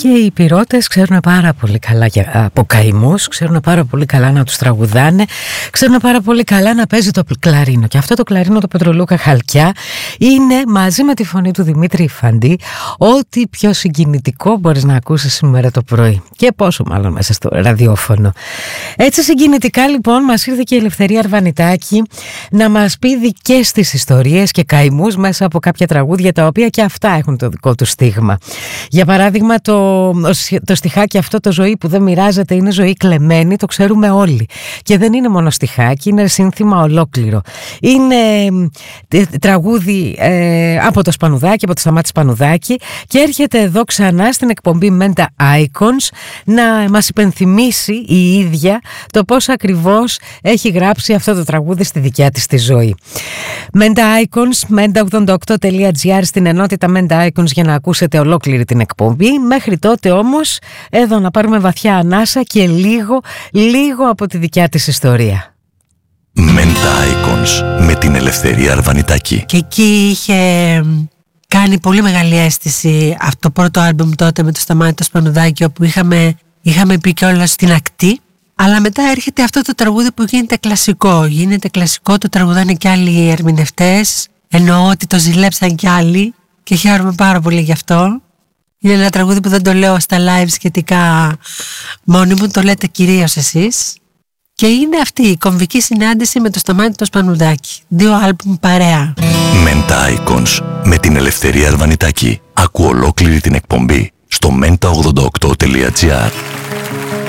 Και οι πυρώτες ξέρουν πάρα πολύ καλά από καημούς, ξέρουν πάρα πολύ καλά να τους τραγουδάνε, ξέρουν πάρα πολύ καλά να παίζει το κλαρίνο. Και αυτό το κλαρίνο του Πετρολούκα Χαλκιά είναι, μαζί με τη φωνή του Δημήτρη Ιφαντή, ό,τι πιο συγκινητικό μπορείς να ακούσεις σήμερα το πρωί. Και πόσο μάλλον μέσα στο ραδιόφωνο. Έτσι συγκινητικά λοιπόν μας ήρθε και η Ελευθερία Αρβανιτάκη να μας πει δικές της ιστορίες και καημούς μέσα από κάποια τραγούδια, τα οποία και αυτά έχουν το δικό του στίγμα. Για παράδειγμα, το στιχάκι αυτό, το ζωή που δεν μοιράζεται είναι ζωή κλεμμένη, το ξέρουμε όλοι. Και δεν είναι μόνο στιχάκι, είναι σύνθημα ολόκληρο. Είναι τραγούδι από το Σπανουδάκι, από το Σταμάτη Σπανουδάκι, και έρχεται εδώ ξανά στην εκπομπή Menta Icons να μας υπενθυμίσει η ίδια το πώς ακριβώς έχει γράψει αυτό το τραγούδι στη δικιά της τη ζωή. Menta Icons, menta88.gr, στην ενότητα Menta Icons, για να ακούσετε ολόκληρη την εκπομπή. Μέχρι τότε όμως, εδώ να πάρουμε βαθιά ανάσα και λίγο από τη δικιά της ιστορία. Menta Icons με την Ελευθερία Αρβανιτάκη. Και εκεί είχε κάνει πολύ μεγάλη αίσθηση αυτό το πρώτο άλμπουμ τότε με το Σταμάτη το Σπανουδάκι, όπου είχαμε πει κιόλας στην ακτή. Αλλά μετά έρχεται αυτό το τραγούδι που γίνεται κλασικό. Γίνεται κλασικό, το τραγουδάνε κι άλλοι ερμηνευτές. Εννοώ ότι το ζηλέψαν κι άλλοι και χαίρομαι πάρα πολύ γι' αυτό. Είναι ένα τραγούδι που δεν το λέω στα live σχετικά μόνοι μου, το λέτε κυρίως εσείς. Και είναι αυτή η κομβική συνάντηση με το Σταμάτη το Σπανουδάκι. 2 άλμπουμ παρέα. Menta Icons με την Ελευθερία Αρβανιτάκη. Άκου ολόκληρη την εκπομπή στο menta88.gr.